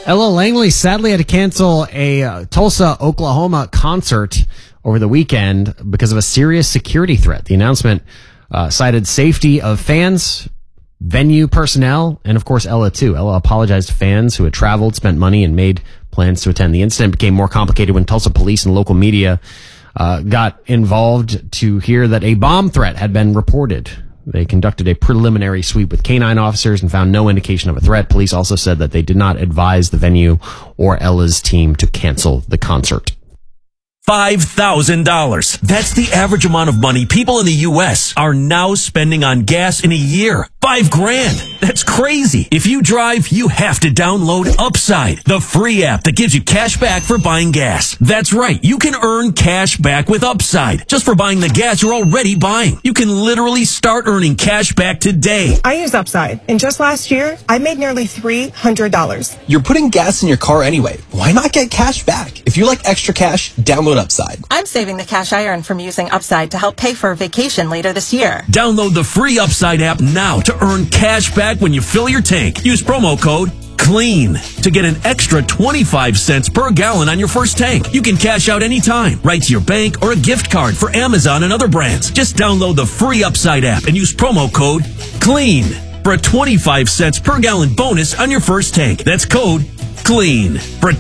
Ella Langley sadly had to cancel a Tulsa, Oklahoma concert over the weekend because of a serious security threat. The announcement cited safety of fans, venue personnel, and of course Ella too. Ella apologized to fans who had traveled, spent money, and made plans to attend. The incident became more complicated when Tulsa police and local media got involved to hear that a bomb threat had been reported. They conducted a preliminary sweep with canine officers and found no indication of a threat. Police also said that they did not advise the venue or Ella's team to cancel the concert. $5,000. That's the average amount of money people in the U.S. are now spending on gas in a year. $5,000. That's crazy. If you drive, you have to download Upside, the free app that gives you cash back for buying gas. That's right. You can earn cash back with Upside just for buying the gas you're already buying. You can literally start earning cash back today. I use Upside, and just last year, I made nearly $300. You're putting gas in your car anyway. Why not get cash back? If you like extra cash, download Upside. I'm saving the cash I earn from using Upside to help pay for a vacation later this year. Download the free Upside app now to earn cash back when you fill your tank. Use promo code CLEAN to get an extra 25 cents per gallon on your first tank. You can cash out anytime, right to your bank or a gift card for Amazon and other brands. Just download the free Upside app and use promo code CLEAN for a 25 cents per gallon bonus on your first tank. That's code CLEAN for